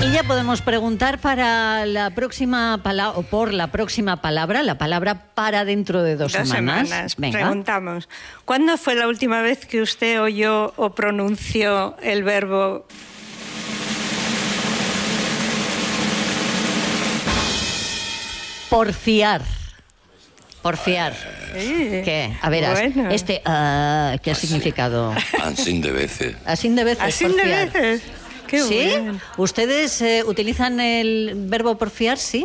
Y ya podemos preguntar para la próxima palabra, o por la próxima palabra, la palabra para dentro de 2 semanas. Venga. Preguntamos, ¿cuándo fue la última vez que usted oyó o pronunció el verbo porfiar? Porfiar. ¿Qué? A ver, bueno. ¿qué ha significado? Así de veces. Así de veces. así de porfiar. veces? Qué ¿Sí? bien. ¿Ustedes utilizan el verbo porfiar? Sí.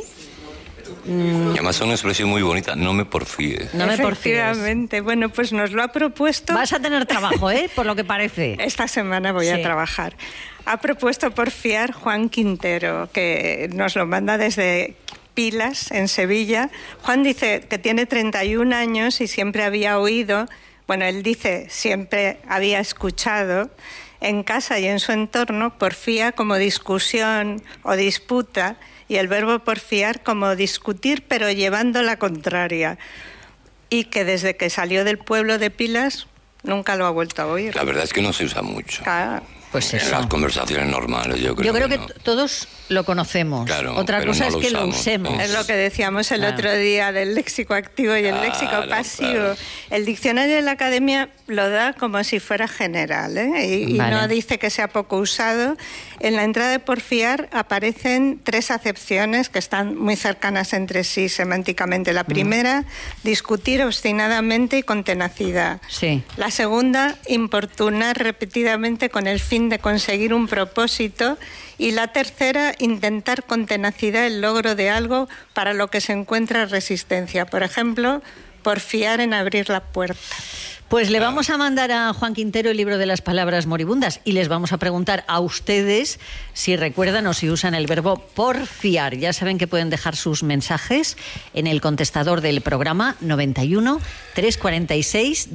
Y además es una expresión muy bonita, no me porfíes. No me porfíes. Efectivamente. Bueno, pues nos lo ha propuesto. Vas a tener trabajo, por lo que parece. Esta semana voy a trabajar. Ha propuesto porfiar Juan Quintero, que nos lo manda desde Pilas, en Sevilla. Juan dice que tiene 31 años y siempre había oído, bueno, él dice siempre había escuchado en casa y en su entorno porfía como discusión o disputa y el verbo porfiar como discutir pero llevando la contraria, y que desde que salió del pueblo de Pilas nunca lo ha vuelto a oír. La verdad es que no se usa mucho. Claro. Pues En eso. las conversaciones normales, yo creo que no. todos lo conocemos. Claro, Otra pero cosa no es lo que lo usamos. usemos. Es lo que decíamos el otro día del léxico activo y el léxico pasivo. Claro. El diccionario de la Academia lo da como si fuera general, y Vale. no dice que sea poco usado. En la entrada de porfiar aparecen 3 acepciones que están muy cercanas entre sí semánticamente. La primera, discutir obstinadamente y con tenacidad. Sí. La segunda, importunar repetidamente con el fin de conseguir un propósito. Y la tercera, intentar con tenacidad el logro de algo para lo que se encuentra resistencia. Por ejemplo, porfiar en abrir la puerta. Pues le vamos a mandar a Juan Quintero el libro de las palabras moribundas y les vamos a preguntar a ustedes si recuerdan o si usan el verbo porfiar. Ya saben que pueden dejar sus mensajes en el contestador del programa 91 346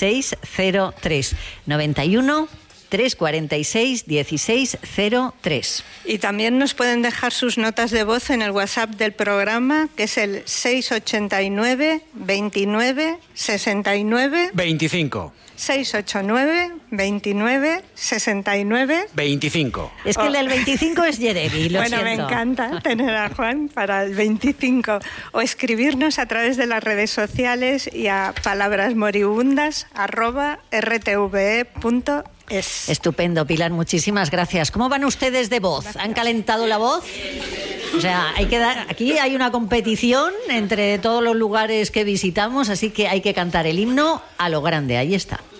1603. 91 346 1603. Y también nos pueden dejar sus notas de voz en el WhatsApp del programa, que es el 689 29 69 25. 689 29 69 25. Es que el del 25 es Jeremy, lo Bueno, siento. me encanta tener a Juan para el 25. O escribirnos a través de las redes sociales y a palabrasmoribundas@rtve.es. Estupendo, Pilar, muchísimas gracias. ¿Cómo van ustedes de voz? Gracias. ¿Han calentado la voz? O sea, aquí hay una competición entre todos los lugares que visitamos, así que hay que cantar el himno a lo grande. Ahí está.